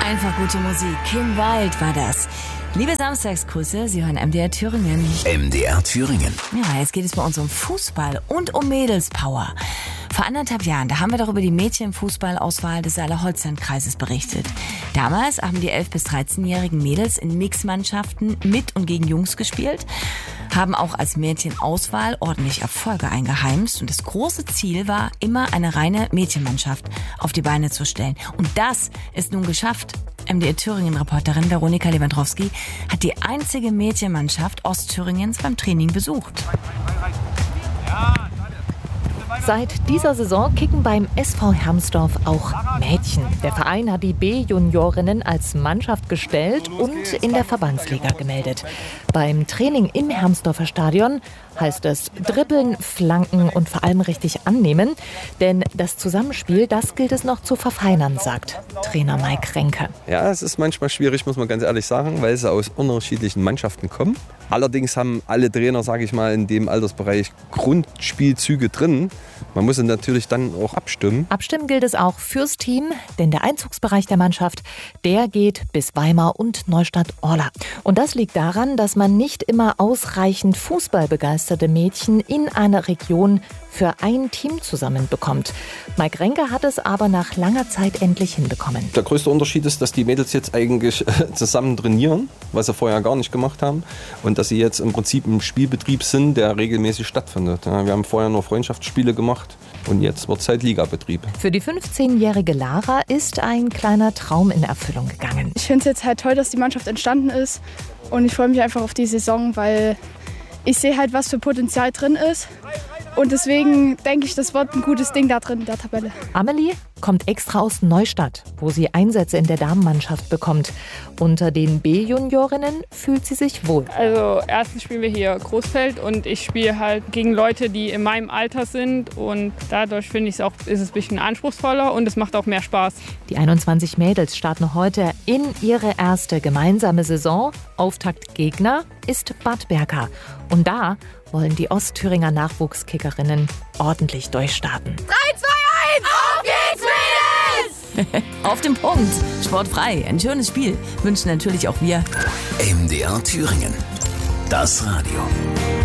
Einfach gute Musik. Kim Wilde war das. Liebe Samstagsgrüße, Sie hören MDR Thüringen. MDR Thüringen. Ja, jetzt geht es bei uns um Fußball und um Mädelspower. Vor 1,5 Jahren, da haben wir doch über die Mädchenfußballauswahl des Saale-Holstein-Kreises berichtet. Damals haben die 11- bis 13-jährigen Mädels in Mixmannschaften mit und gegen Jungs gespielt, haben auch als Mädchenauswahl ordentlich Erfolge eingeheimst. Und das große Ziel war, immer eine reine Mädchenmannschaft auf die Beine zu stellen. Und das ist nun geschafft. MDR Thüringen-Reporterin Veronika Lewandowski hat die einzige Mädchenmannschaft Ostthüringens beim Training besucht. Seit dieser Saison kicken beim SV Hermsdorf auch Mädchen. Der Verein hat die B-Juniorinnen als Mannschaft gestellt und in der Verbandsliga gemeldet. Beim Training im Hermsdorfer Stadion heißt es dribbeln, flanken und vor allem richtig annehmen. Denn das Zusammenspiel, das gilt es noch zu verfeinern, sagt Trainer Mike Renke. Ja, es ist manchmal schwierig, muss man ganz ehrlich sagen, weil sie aus unterschiedlichen Mannschaften kommen. Allerdings haben alle Trainer, sage ich mal, in dem Altersbereich Grundspielzüge drin. Man muss ihn natürlich dann auch abstimmen. Abstimmen gilt es auch fürs Team, denn der Einzugsbereich der Mannschaft, der geht bis Weimar und Neustadt-Orla. Und das liegt daran, dass man nicht immer ausreichend fußballbegeisterte Mädchen in einer Region für ein Team zusammenbekommt. Mike Renke hat es aber nach langer Zeit endlich hinbekommen. Der größte Unterschied ist, dass die Mädels jetzt eigentlich zusammen trainieren, was sie vorher gar nicht gemacht haben. Und dass sie jetzt im Prinzip im Spielbetrieb sind, der regelmäßig stattfindet. Ja, wir haben vorher nur Freundschaftsspiele gemacht und jetzt wird es halt Ligabetrieb. Für die 15-jährige Lara ist ein kleiner Traum in Erfüllung gegangen. Ich finde es jetzt halt toll, dass die Mannschaft entstanden ist. Und ich freue mich einfach auf die Saison, weil ich sehe halt, was für Potenzial drin ist. Und deswegen denke ich, das wird ein gutes Ding da drin in der Tabelle. Amelie kommt extra aus Neustadt, wo sie Einsätze in der Damenmannschaft bekommt. Unter den B-Juniorinnen fühlt sie sich wohl. Also erstens spielen wir hier Großfeld und ich spiele halt gegen Leute, die in meinem Alter sind. Und dadurch finde ich es auch, ist es ein bisschen anspruchsvoller und es macht auch mehr Spaß. Die 21 Mädels starten heute in ihre erste gemeinsame Saison. Auftaktgegner ist Bad Berka. Und da wollen die Ostthüringer Nachwuchskickerinnen ordentlich durchstarten. 3, 2, 1, auf geht's, Mädels! Auf den Punkt, sportfrei, ein schönes Spiel, wünschen natürlich auch wir. MDR Thüringen. Das Radio.